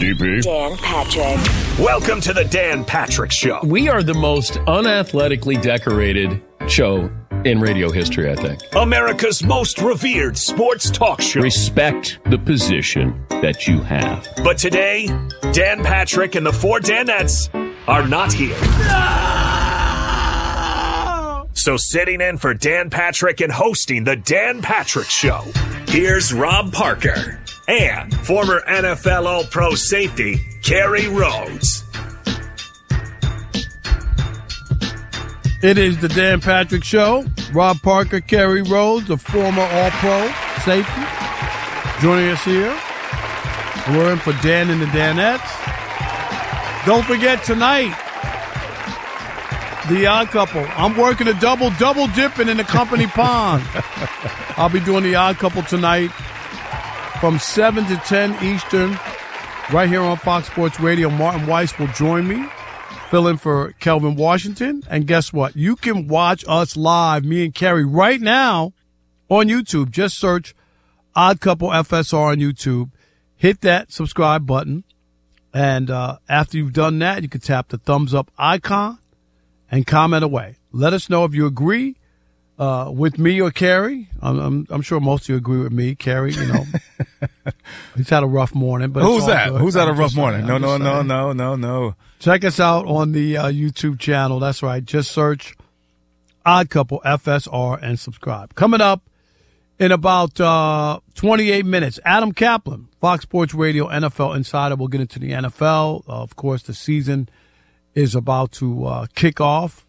DP. Dan Patrick. Welcome to the Dan Patrick Show. We are the most unathletically decorated show in radio history, I think. America's most revered sports talk show. Respect the position that you have. But today, Dan Patrick and the four Danettes are not here. So sitting in for Dan Patrick and hosting the Dan Patrick Show, here's Rob Parker and former NFL All-Pro safety, Kerry Rhodes. It is the Dan Patrick Show. Rob Parker, Kerry Rhodes, a former All-Pro safety, joining us here. We're in for Dan and the Danettes. Don't forget tonight, The Odd Couple. I'm working a double dipping in the company pond. I'll be doing The Odd Couple tonight from 7 to 10 Eastern, right here on Fox Sports Radio. Martin Weiss will join me, fill in for Kelvin Washington. And guess what? You can watch us live, me and Kerry, right now on YouTube. Just search Odd Couple FSR on YouTube. Hit that subscribe button. And after you've done that, you can tap the thumbs up icon and comment away. Let us know if you agree with me or Kerry. I'm sure most of you agree with me, Kerry. You know, he's had a rough morning. But who's that? Good. Who's had a rough morning? No. Check us out on the YouTube channel. That's right. Just search Odd Couple FSR and subscribe. Coming up in about 28 minutes, Adam Kaplan, Fox Sports Radio NFL Insider. We'll get into the NFL. Of course, the season is about to kick off.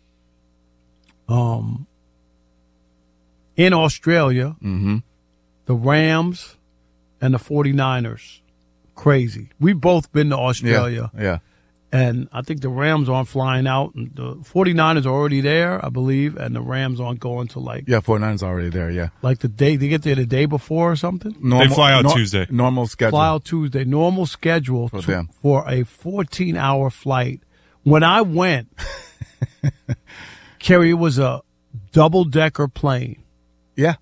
In Australia, the Rams and the 49ers, crazy. We've both been to Australia. Yeah. And I think the Rams aren't flying out. The 49ers are already there, I believe, and the Rams aren't going to Yeah, 49ers already there, yeah. like the day, they get there the day before or something? Normal, they fly out Tuesday. Normal schedule. Fly out Tuesday. Normal schedule For them. for a 14-hour flight. When I went, Kerry, it was a double-decker plane. Yeah.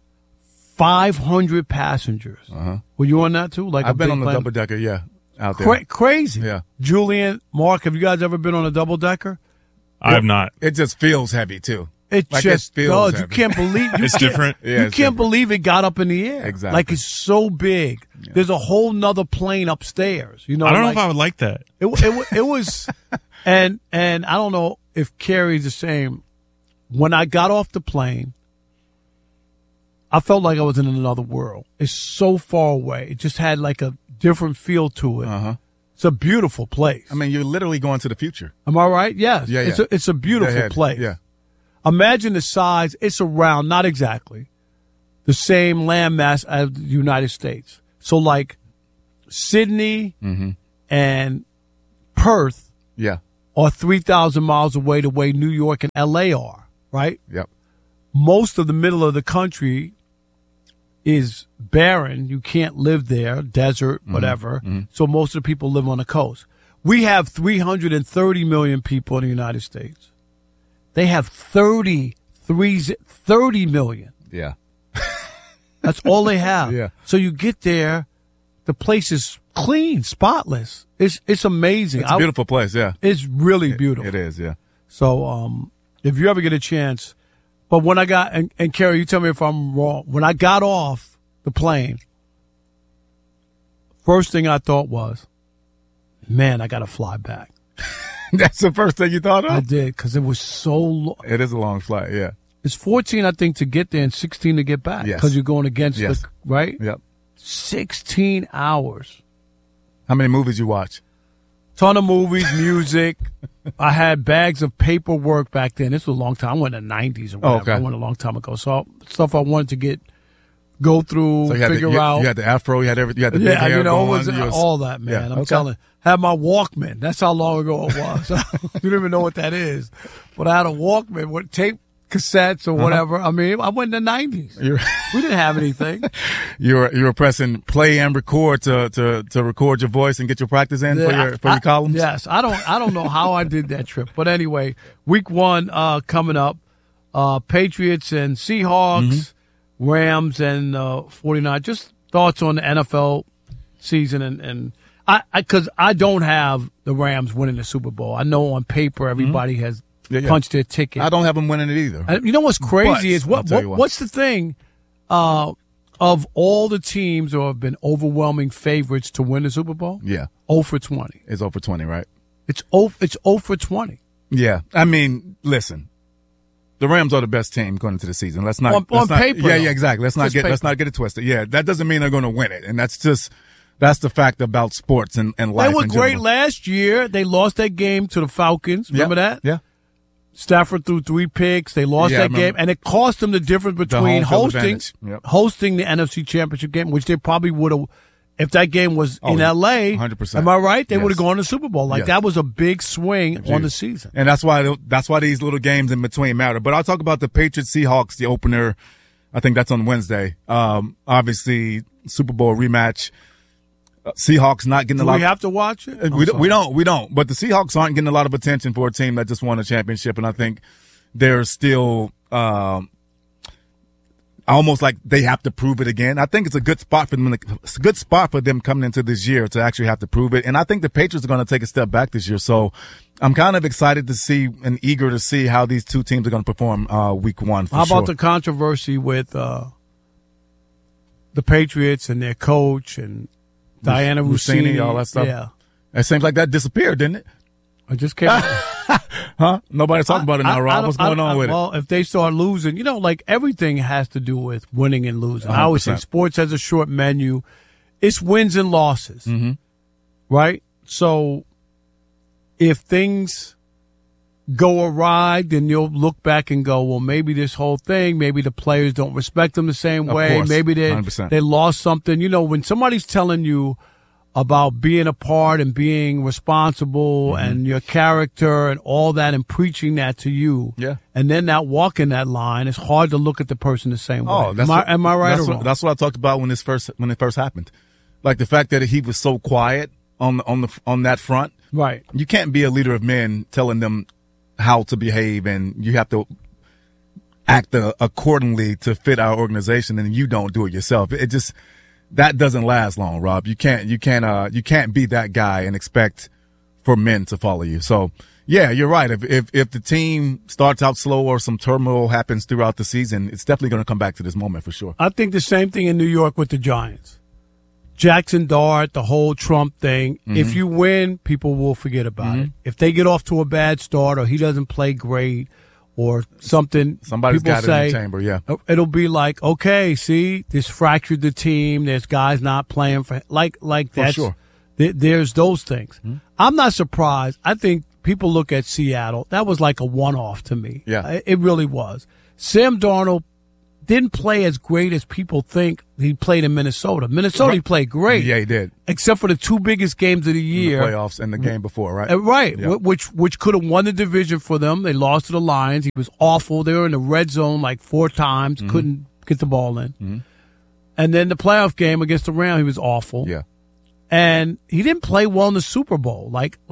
500 passengers. Were you on that too? Like I've been on the plane? double-decker, yeah, out there. Crazy. Yeah. Julian, Mark, have you guys ever been on a double-decker? I have not. It just feels heavy, too. It Like just it feels does. You heavy. can't believe It's different. Yeah, you it's can't different. believe it got up in the air. Exactly. Like it's so big. Yeah. There's a whole nother plane upstairs. You know, I don't know like, if I would like that. It was, and I don't know if Kerry's the same. When I got off the plane, I felt like I was in another world. It's so far away. It just had like a different feel to it. It's a beautiful place. I mean, you're literally going to the future. Am I right? Yes. Yeah, yeah. It's a beautiful place. Yeah. Imagine the size. It's around, not exactly, the same landmass as the United States. So like Sydney and Perth Yeah. are 3,000 miles away the way New York and L.A. are, right? Yep. Most of the middle of the country is barren. You can't live there, desert, whatever. So most of the people live on the coast. We have 330 million people in the United States. They have 30 million. Yeah. That's all they have. Yeah. So you get there, the place is clean, spotless. It's amazing. It's a beautiful place, yeah. It's really beautiful. It is, yeah. So if you ever get a chance, but when I got, and Kerry, you tell me if I'm wrong, when I got off the plane, first thing I thought was, man, I got to fly back. That's the first thing you thought of? I did, because it was so long. It is a long flight, yeah. It's 14, I think, to get there and 16 to get back. Yes. Because you're going against Yes. the, right? Yep. 16 hours. How many movies you watch? Ton of movies, music. I had bags of paperwork back then. This was a long time. I went in the 90s or whatever. Oh, okay. I went a long time ago. So stuff I wanted to go through, So you had figure out. You had the afro, you had everything, you had the big Yeah, hair you know, going. it was all that, man. Yeah, I'm okay. telling you. Had my Walkman. That's how long ago it was. You don't even know what that is. But I had a Walkman with tape cassettes or whatever. I mean, I went in the 90s. We didn't have anything. You were pressing play and record to record your voice and get your practice in for your columns? Yes. I don't know how I did that trip. But anyway, week 1 coming up. Patriots and Seahawks, Rams and 49. Just thoughts on the NFL season and Because I don't have the Rams winning the Super Bowl. I know on paper everybody has punched their ticket. I don't have them winning it either. And you know what's crazy is what's the thing of all the teams who have been overwhelming favorites to win the Super Bowl? Yeah. 0 for 20. It's 0 for 20, right? It's 0 for 20. Yeah. I mean, listen. The Rams are the best team going into the season. Let's not on paper. Yeah, exactly. Let's not get it twisted. Yeah, that doesn't mean they're going to win it, and that's the fact about sports and life. They were great last year. They lost that game to the Falcons. Remember that? Yeah. Stafford threw 3 picks. They lost that game, and it cost them the difference between hosting the NFC Championship game, which they probably would have. If that game was in L.A., 100%. Am I right? They would have gone to the Super Bowl. That was a big swing on the season. And that's why these little games in between matter. But I'll talk about the Patriots-Seahawks, the opener. I think that's on Wednesday. Obviously, Super Bowl rematch. Seahawks not getting a lot. Do we have to watch it? We don't. But the Seahawks aren't getting a lot of attention for a team that just won a championship. And I think they're still almost like they have to prove it again. I think it's a good spot for them. It's a good spot for them coming into this year to actually have to prove it. And I think the Patriots are going to take a step back this year. So I'm kind of excited to see and eager to see how these two teams are going to perform week 1. How about the controversy with the Patriots and their coach and Diana Rossini, all that stuff? Yeah. It seems like that disappeared, didn't it? I just came. Huh? Nobody's talking about it now, Rob. What's going on with it? Well, if they start losing, like everything has to do with winning and losing. 100%. I always say sports has a short menu. It's wins and losses, right? So if things go awry, then you'll look back and go, well, maybe this whole thing, maybe the players don't respect them the same way. Course, maybe they lost something. When somebody's telling you about being a part and being responsible and your character and all that and preaching that to you. Yeah. And then not walking that line, it's hard to look at the person the same way. Oh, am I right or wrong? That's what I talked about when it first happened. Like the fact that he was so quiet on that front. Right. You can't be a leader of men telling them how to behave, and you have to act accordingly to fit our organization, and you don't do it yourself. It just that doesn't last long, Rob. You can't be that guy and expect for men to follow you. So yeah, you're right. If the team starts out slow or some turmoil happens throughout the season, it's definitely going to come back to this moment for sure. I think the same thing in New York with the Giants. Jackson Dart, the whole Trump thing. If you win, people will forget about it. If they get off to a bad start or he doesn't play great or something, somebody's got it in the chamber, yeah. It'll be like, okay, see, this fractured the team. There's guys not playing for that. For sure. There's those things. I'm not surprised. I think people look at Seattle. That was like a one-off to me. Yeah. It really was. Sam Darnold didn't play as great as people think he played in Minnesota. He played great. Yeah, he did. Except for the 2 biggest games of the year. The playoffs and the game before, right? Right, yeah. which could have won the division for them. They lost to the Lions. He was awful. They were in the red zone like 4 times, couldn't get the ball in. And then the playoff game against the Rams, he was awful. Yeah. And he didn't play well in the Super Bowl.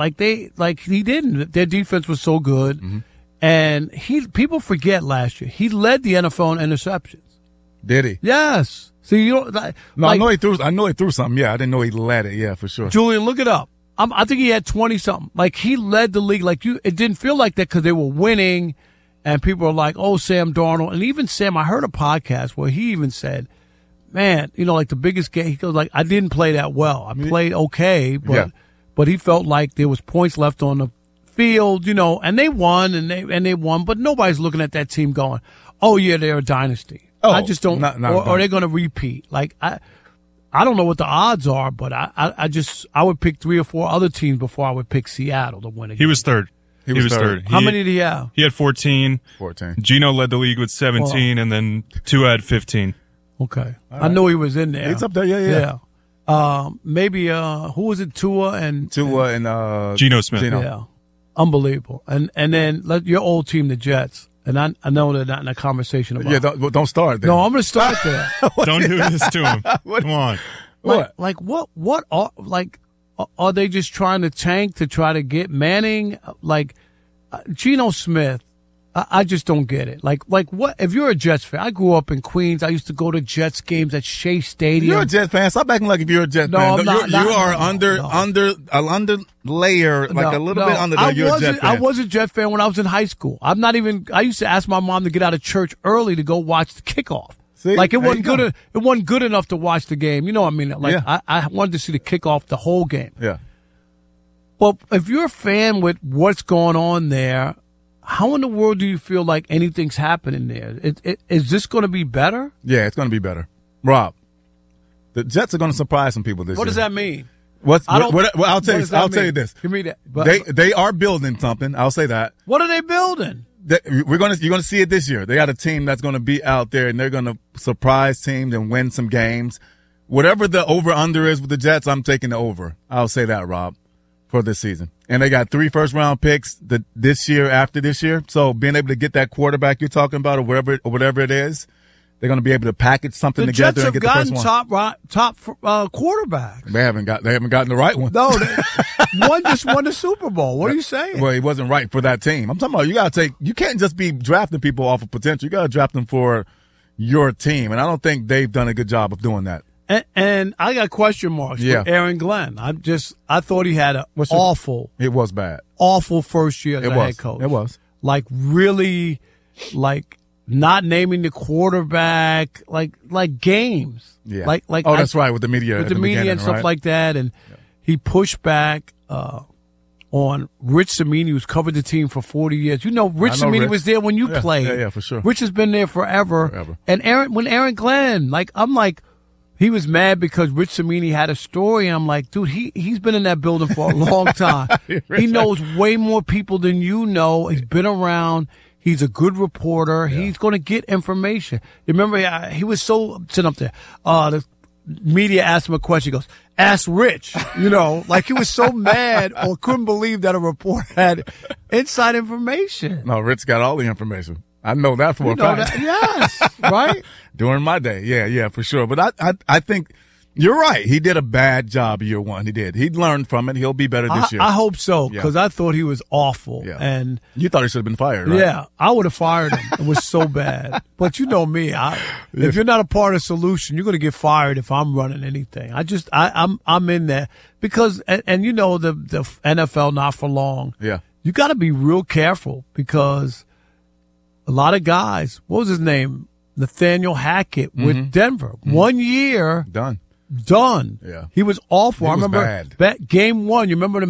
He didn't. Their defense was so good. And people forget last year, he led the NFL in interceptions. Did he? Yes. See, you don't. I know he threw something. Yeah, I didn't know he led it. Yeah, for sure. Julian, look it up. I think he had 20 something. Like he led the league. It didn't feel like that because they were winning, and people were like, "Oh, Sam Darnold." And even Sam, I heard a podcast where he even said, "Man, like the biggest game." He goes like, "I didn't play that well. I played okay, but he felt like there was points left on the field, and they won and they won, but nobody's looking at that team going, "Oh yeah, they're a dynasty." I just don't, or they're going to repeat. I don't know what the odds are, but I would pick 3 or 4 other teams before I would pick Seattle to win again. He was third. He was third. How many did he have? He had 14. 14. Gino led the league with 17, and then Tua had 15. Okay, right. I know he was in there. He's up there. Yeah. Maybe who was it? Tua and Geno Smith. Yeah. Unbelievable. And then your old team, the Jets. And I know they're not in a conversation about it. Yeah, don't start there. No, I'm going to start there. Don't do this to him. Come on. Are they just trying to tank to try to get Manning? Geno Smith I just don't get it. Like what? If you're a Jets fan, I grew up in Queens. I used to go to Jets games at Shea Stadium. You're a Jets fan. Stop acting like if you're a Jets fan. I'm not, you are under layer, like a little bit under there. You're a Jets fan. I was a Jet fan when I was in high school. I'm not even. I used to ask my mom to get out of church early to go watch the kickoff. See? Like it wasn't good. It wasn't good enough to watch the game. You know what I mean? Like I wanted to see the kickoff, the whole game. Yeah. Well, if you're a fan with what's going on there, how in the world do you feel like anything's happening there? Is this going to be better? Yeah, it's going to be better. Rob, the Jets are going to surprise some people this year. What does that mean? I'll tell you this. Give me that. They are building something. I'll say that. What are they building? You're going to see it this year. They got a team that's going to be out there and they're going to surprise teams and win some games. Whatever the over under is with the Jets, I'm taking the over. I'll say that, Rob, for this season. And they got 3 first-round picks this year after this year. So being able to get that quarterback you're talking about or whatever it is, they're going to be able to package something together and get the first one. The Jets have gotten top quarterbacks. They haven't gotten the right one. No, one just won the Super Bowl. What are you saying? Well, he wasn't right for that team. I'm talking about you can't just be drafting people off of potential. You got to draft them for your team. And I don't think they've done a good job of doing that. And I got question marks with Aaron Glenn. I thought he had It was bad. Awful first year as a head coach. It was. Like really, like not naming the quarterback, like games. Yeah. Like that's right, with the media. With the media and stuff like that. And he pushed back on Rich Cimini, who's covered the team for 40 years. You know, Rich Cimini was there when you played. Yeah, for sure. Rich has been there forever. And Aaron Glenn, he was mad because Rich Cimini had a story. And I'm like, dude, he's been in that building for a long time. He knows way more people than you know. He's been around. He's a good reporter. Yeah. He's going to get information. Remember, he was so sitting up there. The media asked him a question. He goes, ask Rich. You know, like he was so mad or couldn't believe that a reporter had inside information. No, Rich got all the information. I know that for a fact. Yes, right? During my day. Yeah, for sure. But I think you're right. He did a bad job year one. He did. He learned from it. He'll be better this year. I hope so, because I thought he was awful. Yeah. And you thought he should have been fired, right? Yeah, I would have fired him. It was so bad. But you know me. If you're not a part of the solution, you're going to get fired if I'm running anything. I'm in there. Because, and you know, the NFL not for long. Yeah. You got to be real careful because a lot of guys, what was his name? Nathaniel Hackett with Denver. 1 year. Done. Yeah. He was awful. I remember game one, you remember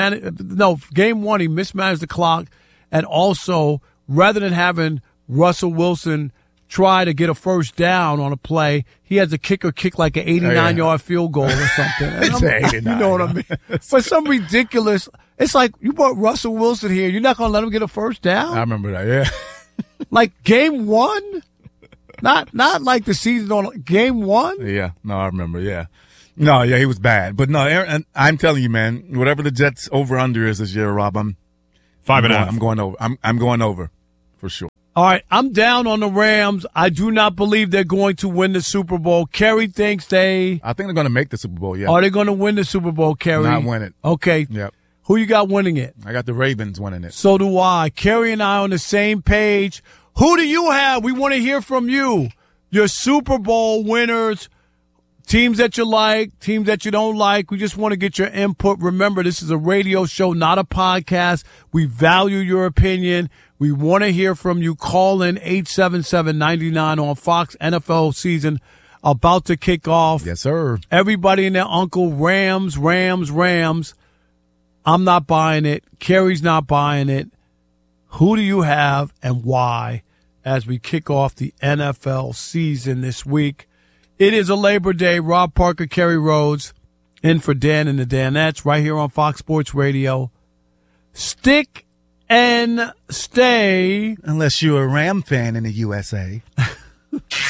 game one, he mismanaged the clock. And also, rather than having Russell Wilson try to get a first down on a play, he has the kicker kick like an 89-yard field goal or something. You know what I mean? For some ridiculous, it's like you brought Russell Wilson here. You're not going to let him get a first down? I remember that, yeah. Like game one? Not like the season on game one? Yeah. No, I remember, yeah. No, yeah, he was bad. But no, Aaron, I'm telling you, man, whatever the Jets over-under is this year, Rob, I'm 5.5. I'm going over. I'm going over for sure. All right, I'm down on the Rams. I do not believe they're going to win the Super Bowl. Kerry thinks I think they're going to make the Super Bowl, yeah. Are they going to win the Super Bowl, Kerry? Not win it. Okay. Yep. Who you got winning it? I got the Ravens winning it. So do I. Kerry and I on the same page. Who do you have? We want to hear from you. Your Super Bowl winners, teams that you like, teams that you don't like. We just want to get your input. Remember, this is a radio show, not a podcast. We value your opinion. We want to hear from you. Call in 877-99 on Fox. NFL season about to kick off. Yes, sir. Everybody and their uncle, Rams. I'm not buying it. Kerry's not buying it. Who do you have and why as we kick off the NFL season this week? It is a Labor Day. Rob Parker, Kerry Rhodes, in for Dan and the Danettes right here on Fox Sports Radio. Stick and stay. Unless you're a Ram fan in the USA.